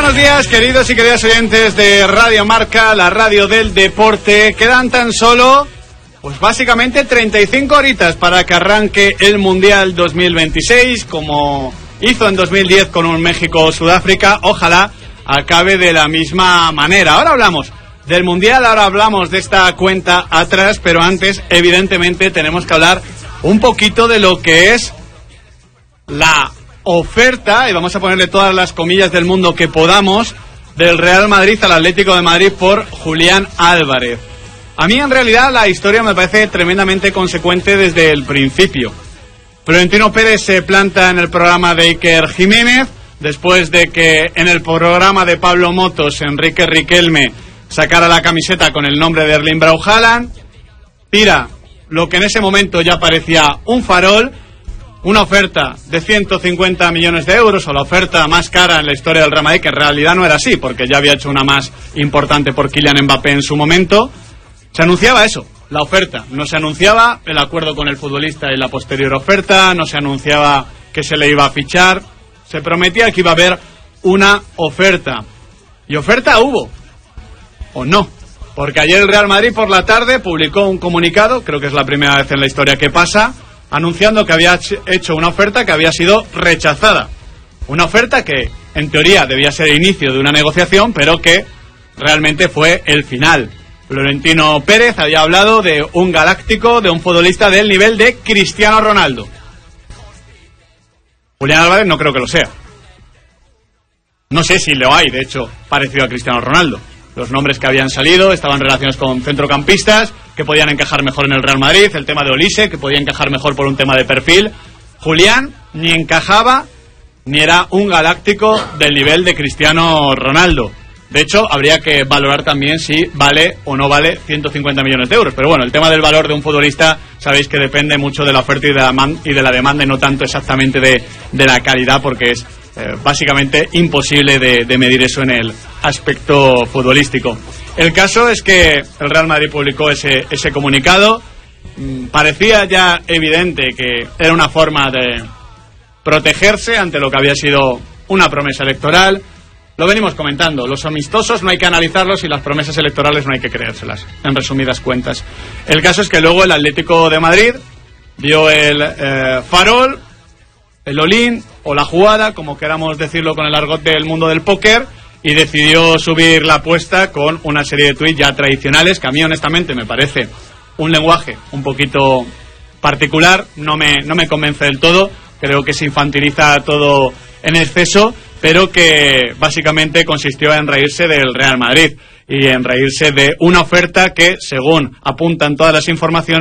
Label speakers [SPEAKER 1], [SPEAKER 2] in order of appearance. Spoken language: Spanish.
[SPEAKER 1] buenos días, queridos y queridas oyentes de Radio Marca, la radio del deporte. Quedan tan solo, pues básicamente 35 horitas para que arranque el Mundial 2026, como hizo en 2010 con un México-Sudáfrica. Ojalá acabe de la misma manera. Ahora hablamos del Mundial, ahora hablamos de esta cuenta atrás, pero antes, evidentemente, tenemos que hablar un poquito de lo que es la oferta, y vamos a ponerle todas las comillas del mundo que podamos, del Real Madrid al Atlético de Madrid por Julián Álvarez. A mí, en realidad, la historia me parece tremendamente consecuente desde el principio. Florentino Pérez se planta en el programa de Iker Jiménez, después de que en el programa de Pablo Motos, Enrique Riquelme sacara la camiseta con el nombre de Erling Braut Haaland, tira lo que en ese momento ya parecía un farol, una oferta de 150 millones de euros, o la oferta más cara en la historia del Real Madrid, que en realidad no era así, porque ya había hecho una más importante por Kylian Mbappé en su momento. Se anunciaba eso, la oferta. No se anunciaba el acuerdo con el futbolista y la posterior oferta, no se anunciaba que se le iba a fichar, se prometía que iba a haber una oferta. Y oferta hubo, o no, porque ayer el Real Madrid por la tarde publicó un comunicado, creo que es la primera vez en la historia que pasa, anunciando que había hecho una oferta que había sido rechazada. Una oferta que, en teoría, debía ser el inicio de una negociación, pero que realmente fue el final. Florentino Pérez había hablado de un galáctico, de un futbolista del nivel de Cristiano Ronaldo. Julián Álvarez no creo que lo sea. No sé si lo hay, de hecho, parecido a Cristiano Ronaldo. Los nombres que habían salido estaban relacionados con centrocampistas que podían encajar mejor en el Real Madrid, el tema de Olise, que podía encajar mejor por un tema de perfil. Julián ni encajaba ni era un galáctico del nivel de Cristiano Ronaldo. De hecho, habría que valorar también si vale o no vale 150 millones de euros. Pero bueno, el tema del valor de un futbolista, sabéis que depende mucho de la oferta y de la demanda, y no tanto exactamente de la calidad, porque es básicamente imposible de medir eso en el aspecto futbolístico. El caso es que el Real Madrid publicó ese comunicado. Parecía ya evidente que era una forma de protegerse ante lo que había sido una promesa electoral. Lo venimos comentando, los amistosos no hay que analizarlos y las promesas electorales no hay que creérselas, en resumidas cuentas. El caso es que luego el Atlético de Madrid vio el farol, el all-in o la jugada, como queramos decirlo con el argot del mundo del póker, y decidió subir la apuesta con una serie de tuits ya tradicionales, que a mí honestamente me parece un lenguaje un poquito particular, no me convence del todo, creo que se infantiliza todo en exceso, pero que básicamente consistió en reírse del Real Madrid y en reírse de una oferta que, según apuntan todas las informaciones,